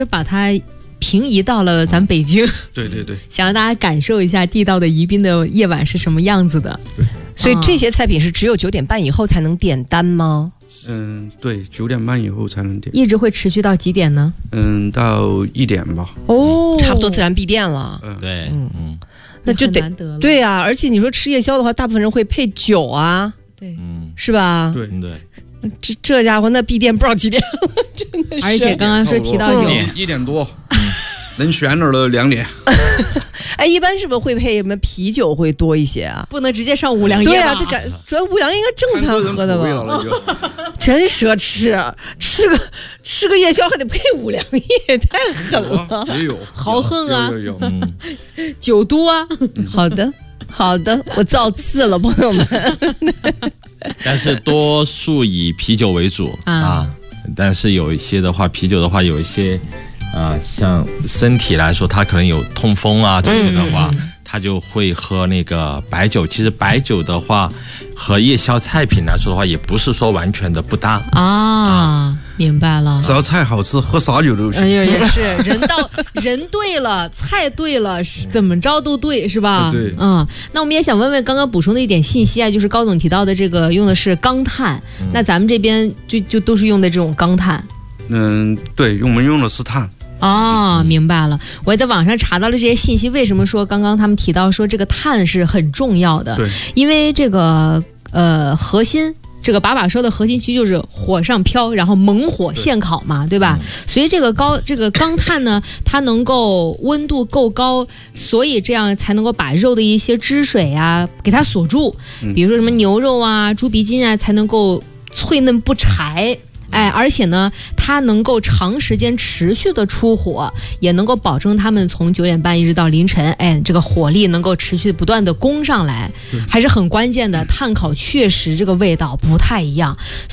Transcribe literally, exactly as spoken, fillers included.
把它平移到了咱北京。 对对对， 想让大家感受一下地道的宜宾的夜晚是什么样子的。 对， 所以这些菜品是只有九点半以后才能点单吗？ 嗯，对，九点半以后才能点。 一直会持续到几点呢？ 嗯，到一点吧。 哦，差不多自然闭店了。 嗯， 对， 嗯嗯， 那就得得对啊，而且你说吃夜宵的话，大部分人会配酒啊， 对， 嗯， 是吧？ 对对。 这这家伙那闭店不知道几点了，真的是。 而且刚刚说提到酒， 一点多，能悬着了两点。 哎，一般是不是会配什么啤酒会多一些啊？ 不能直接上五粮液吧？ 对啊，这感主要五粮液应该正餐喝的吧？真奢侈，吃个吃个夜宵还得配五粮液，太狠了。 也有豪横啊， 有有有， 嗯， 酒多啊。 好的，好的，我造次了，朋友们。 但是多数以啤酒为主 啊, 啊，但是有一些的话，啤酒的话有一些啊，像身体来说，它可能有痛风啊这些的话，嗯嗯嗯他就会喝那个白酒。其实白酒的话，和夜宵菜品来说的话，也不是说完全的不搭啊。啊明白了， 只要菜好吃，喝啥酒都行。 哎呀，也是人到人对了，菜对了，怎么着都对，是吧？ 对， 嗯。那我们也想问问刚刚补充的一点信息啊，就是高总提到的这个用的是钢炭，嗯、那咱们这边就就都是用的这种钢炭。 嗯，对，我们用的是炭。 哦，明白了。我也在网上查到了这些信息。为什么说刚刚他们提到说这个碳是很重要的？ 对， 因为这个呃核心。这个把把烧的核心其实就是火上飘，然后猛火现烤嘛， 对, 对吧？所以这个高这个钢炭呢，它能够温度够高，所以这样才能够把肉的一些汁水啊给它锁住。比如说什么牛肉啊、猪鼻筋啊，才能够脆嫩不柴。哎，而且呢，它能够长时间持续的出火，也能够保证他们从九点半一直到凌晨，哎，这个火力能够持续不断的攻上来，还是很关键的。炭烤确实这个味道不太一样。